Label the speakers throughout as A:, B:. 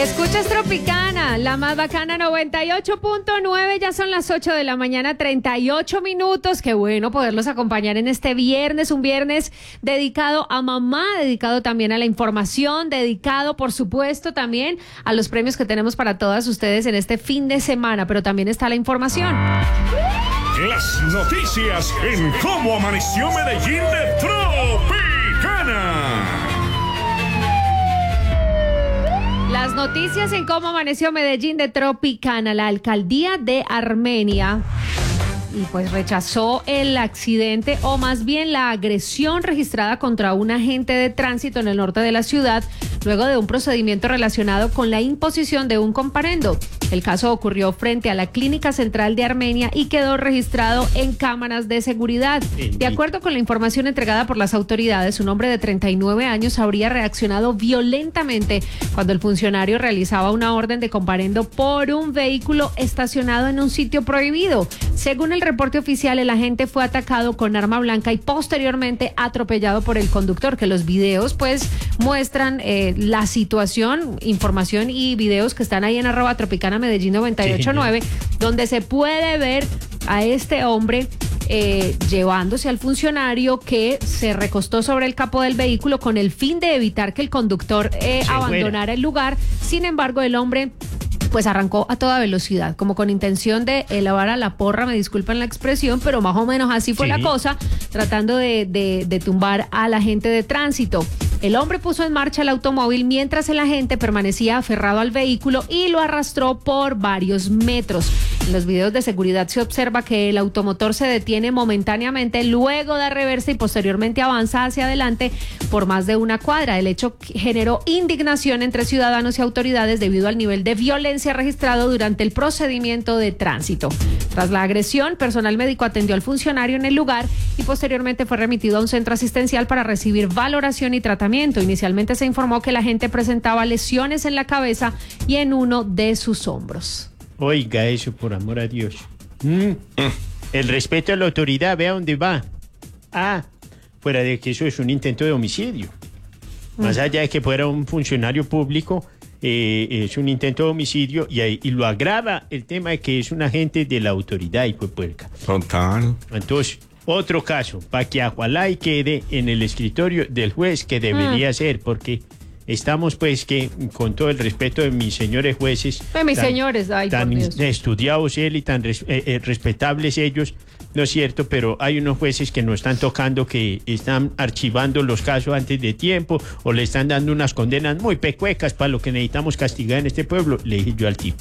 A: Escuchas Tropicana, la más bacana 98.9, ya son las 8 de la mañana, 38 minutos. Qué bueno poderlos acompañar en este viernes, un viernes dedicado a mamá, dedicado también a la información, dedicado por supuesto también a los premios que tenemos para todas ustedes en este fin de semana, pero también está la información.
B: Las noticias en Cómo Amaneció Medellín de Tropicana.
A: Las noticias en Cómo Amaneció Medellín de Tropicana. La alcaldía de Armenia y pues rechazó el accidente, o más bien la agresión registrada contra un agente de tránsito en el norte de la ciudad, luego de un procedimiento relacionado con la imposición de un comparendo. El caso ocurrió frente a la Clínica Central de Armenia y quedó registrado en cámaras de seguridad. De acuerdo con la información entregada por las autoridades, un hombre de 39 años habría reaccionado violentamente cuando el funcionario realizaba una orden de comparendo por un vehículo estacionado en un sitio prohibido. Según el reporte oficial, el agente fue atacado con arma blanca y posteriormente atropellado por el conductor, que los videos pues muestran la situación, información y videos que están ahí en @Tropicana Medellín 98.9, donde se puede ver a este hombre llevándose al funcionario que se recostó sobre el capó del vehículo con el fin de evitar que el conductor abandonara el lugar. Sin embargo, el hombre pues arrancó a toda velocidad, como con intención de elevar a la porra, me disculpan la expresión, pero más o menos así fue la cosa, tratando de tumbar al agente de tránsito. El hombre puso en marcha el automóvil mientras el agente permanecía aferrado al vehículo y lo arrastró por varios metros. En los videos de seguridad se observa que el automotor se detiene momentáneamente, luego da reversa y posteriormente avanza hacia adelante por más de una cuadra. El hecho generó indignación entre ciudadanos y autoridades debido al nivel de violencia registrado durante el procedimiento de tránsito. Tras la agresión, personal médico atendió al funcionario en el lugar y posteriormente fue remitido a un centro asistencial para recibir valoración y tratamiento. Inicialmente se informó que la gente presentaba lesiones en la cabeza y en uno de sus hombros.
C: Oiga eso, por amor a Dios. El respeto a la autoridad, vea dónde va. Fuera de que eso es un intento de homicidio. Más allá de que fuera un funcionario público, es un intento de homicidio y lo agrava el tema de que es un agente de la autoridad y pues puerca.
B: Total.
C: Entonces, otro caso, para que ojalá y quede en el escritorio del juez, que debería ser, porque estamos pues que, con todo el respeto de mis señores jueces, tan estudiados él y tan respetables ellos, no es cierto, pero hay unos jueces que nos están tocando, que están archivando los casos antes de tiempo o le están dando unas condenas muy pecuecas para lo que necesitamos castigar en este pueblo, le dije yo al tipo.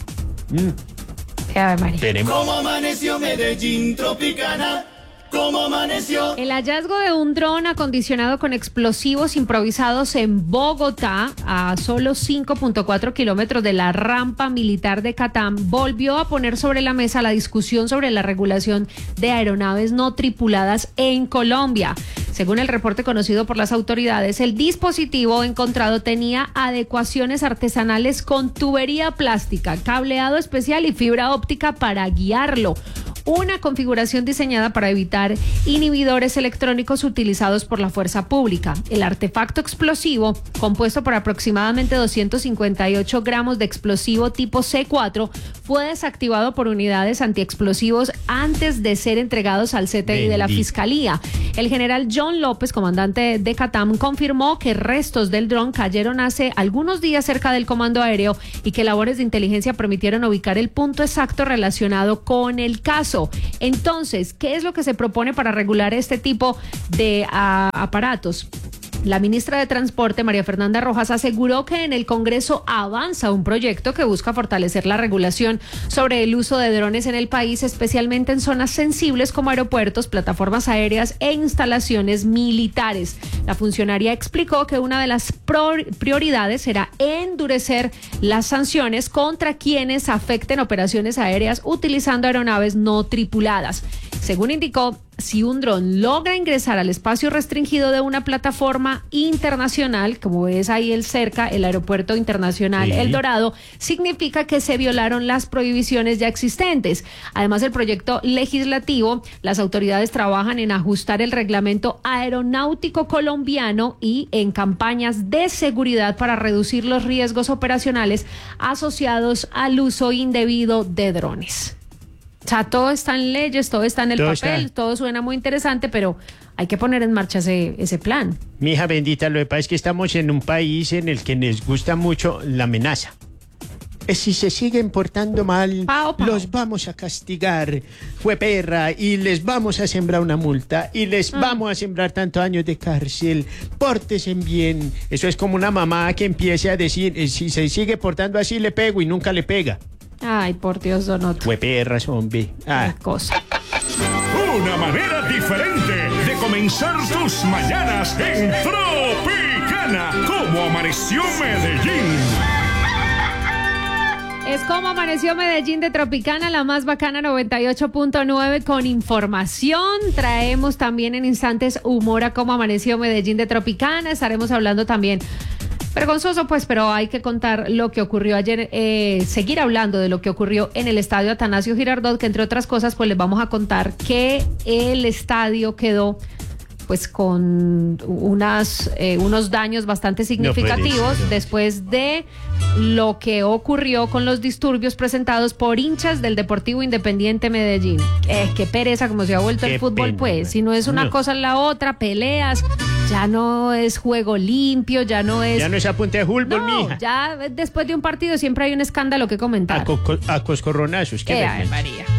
D: ¿Cómo amaneció Medellín Tropicana? ¿Cómo amaneció?
A: El hallazgo de un dron acondicionado con explosivos improvisados en Bogotá, a solo 5.4 kilómetros de la rampa militar de Catam, volvió a poner sobre la mesa la discusión sobre la regulación de aeronaves no tripuladas en Colombia. Según el reporte conocido por las autoridades, el dispositivo encontrado tenía adecuaciones artesanales con tubería plástica, cableado especial y fibra óptica para guiarlo. Una configuración diseñada para evitar inhibidores electrónicos utilizados por la fuerza pública. El artefacto explosivo, compuesto por aproximadamente 258 gramos de explosivo tipo C4, fue desactivado por unidades antiexplosivos antes de ser entregados al CTI de la Fiscalía. El general John López, comandante de Catam, confirmó que restos del dron cayeron hace algunos días cerca del comando aéreo y que labores de inteligencia permitieron ubicar el punto exacto relacionado con el caso. Entonces, ¿qué es lo que se propone para regular este tipo de aparatos? La ministra de Transporte, María Fernanda Rojas, aseguró que en el Congreso avanza un proyecto que busca fortalecer la regulación sobre el uso de drones en el país, especialmente en zonas sensibles como aeropuertos, plataformas aéreas e instalaciones militares. La funcionaria explicó que una de las prioridades será endurecer las sanciones contra quienes afecten operaciones aéreas utilizando aeronaves no tripuladas. Según indicó, si un dron logra ingresar al espacio restringido de una plataforma internacional, como ves ahí cerca, el Aeropuerto Internacional El Dorado, significa que se violaron las prohibiciones ya existentes. Además, el proyecto legislativo, las autoridades trabajan en ajustar el reglamento aeronáutico colombiano y en campañas de seguridad para reducir los riesgos operacionales asociados al uso indebido de drones. O sea, todo está en leyes, todo está en el papel, todo suena muy interesante, pero hay que poner en marcha ese plan.
C: Mi hija bendita, lo que pasa es que estamos en un país en el que les gusta mucho la amenaza. Si se siguen portando mal, los vamos a castigar, fue perra, y les vamos a sembrar una multa, y les vamos a sembrar tantos años de cárcel, pórtense bien. Eso es como una mamá que empiece a decir, si se sigue portando así le pego y nunca le pega.
A: Ay, por Dios, don Otto.
C: Fue perra, zombie.
A: Qué cosa.
B: Una manera diferente de comenzar tus mañanas en Tropicana. ¿Cómo amaneció Medellín?
A: Es como amaneció Medellín de Tropicana, la más bacana 98.9 con información. Traemos también en instantes humor a cómo amaneció Medellín de Tropicana. Estaremos hablando también, vergonzoso pues, pero hay que contar lo que ocurrió ayer, seguir hablando de lo que ocurrió en el estadio Atanasio Girardot, que entre otras cosas pues les vamos a contar que el estadio quedó pues con unos daños bastante significativos después de lo que ocurrió con los disturbios presentados por hinchas del Deportivo Independiente Medellín. Qué pereza como se ha vuelto el fútbol, pues. Si no es una cosa en la otra, peleas, ya no es juego limpio, ya no es
C: a punta de fútbol, mija.
A: Ya después de un partido siempre hay un escándalo que comentar.
C: A coscorronazos, qué
A: María.